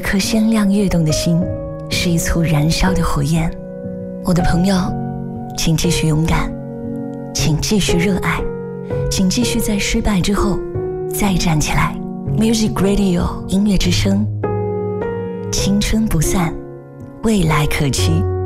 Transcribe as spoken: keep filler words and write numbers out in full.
颗鲜亮跃动的心，是一簇燃烧的火焰。我的朋友，请继续勇敢，请继续热爱，请继续在失败之后再站起来。 Music Radio 音乐之声，青春不散，未来可期。